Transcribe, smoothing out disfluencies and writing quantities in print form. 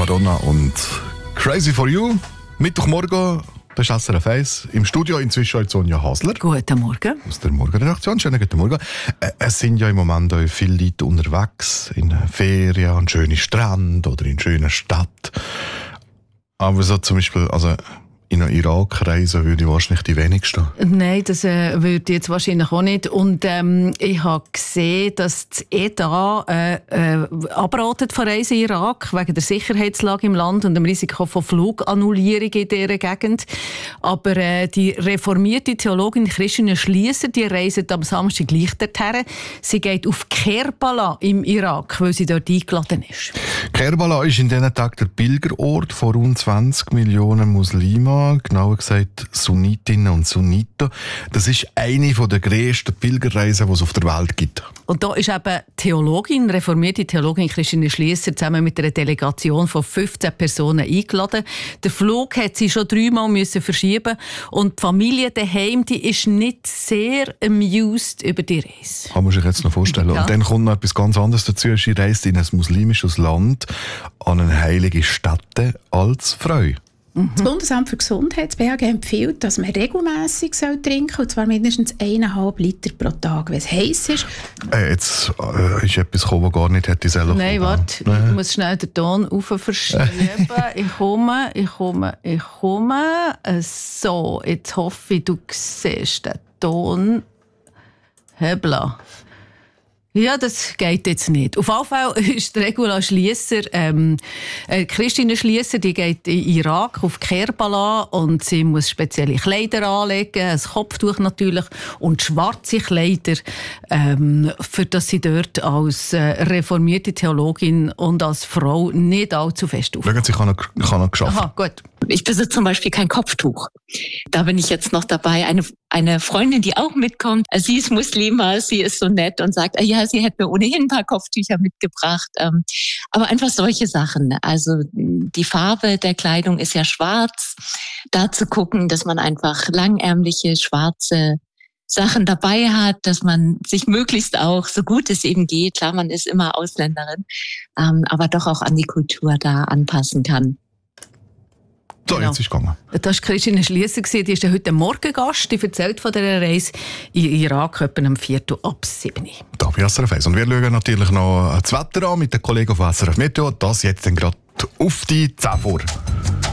Madonna und Crazy for You. Mittwochmorgen, das ist SRF 1. Im Studio inzwischen heute Sonja Hasler. Guten Morgen. Aus der Morgenredaktion. Schönen guten Morgen. Es sind ja im Moment auch viele Leute unterwegs, in Ferien, an schönen Strand oder in schönen Stadt. Aber so zum Beispiel, in den Irak reisen würde ich wahrscheinlich die wenigsten. Nein, das würde ich jetzt wahrscheinlich auch nicht. Und ich habe gesehen, dass das EDA abratet von Reisen in Irak, wegen der Sicherheitslage im Land und dem Risiko von Flugannullierung in dieser Gegend. Aber die reformierte Theologin Christine Schliesser, die reist am Samstag gleich dorthin. Sie geht auf Kerbala im Irak, weil sie dort eingeladen ist. Kerbala ist in diesen Tagen der Pilgerort von rund 20 Millionen Muslimen. Genauer gesagt Sunnitinnen und Sunniten. Das ist eine der grössten Pilgerreisen, die es auf der Welt gibt. Und da ist eben reformierte Theologin Christine Schliesser zusammen mit einer Delegation von 15 Personen eingeladen. Der Flug hat sie schon 3-mal müssen verschieben und die Familie daheim, die ist nicht sehr amused über die Reise. Kann man sich jetzt noch vorstellen. Ja. Und dann kommt noch etwas ganz anderes dazu. Sie reist in ein muslimisches Land an eine heilige Stätte als Frau. Das Bundesamt für Gesundheit, das BAG, empfiehlt, dass man regelmässig trinken soll, und zwar mindestens 1,5 Liter pro Tag, wenn es heiß ist. Jetzt ist etwas gekommen, das gar nicht hätte selber. Nein, warte, ich muss schnell den Ton rauf verschieben. Ich komme. So, jetzt hoffe ich, du siehst den Ton. Hebla. Ja, das geht jetzt nicht. Auf jeden Fall ist Regula Schliesser, Christine Schliesser, die geht in Irak auf Kerbala und sie muss spezielle Kleider anlegen, ein Kopftuch natürlich und schwarze Kleider, für das sie dort als reformierte Theologin und als Frau nicht allzu fest aufkommt. Sie kann noch geschafft. Aha, gut. Ich besitze zum Beispiel kein Kopftuch. Da bin ich jetzt noch dabei. Eine Freundin, die auch mitkommt, sie ist Muslima, sie ist so nett und sagt, ja, sie hätte mir ohnehin ein paar Kopftücher mitgebracht. Aber einfach solche Sachen. Also die Farbe der Kleidung ist ja schwarz. Da zu gucken, dass man einfach langärmliche, schwarze Sachen dabei hat, dass man sich möglichst auch, so gut es eben geht, klar, man ist immer Ausländerin, aber doch auch an die Kultur da anpassen kann. So, genau. Jetzt ist es gegangen. Das war Christine Schliesser, die ist heute Morgen Gast, die erzählt von dieser Reise in Irak, etwa um 6:45. Da bei SRF 1. Und wir schauen natürlich noch das Wetter an mit den Kollegen von SRF Meteo. Das jetzt dann gerade auf die 10 vor.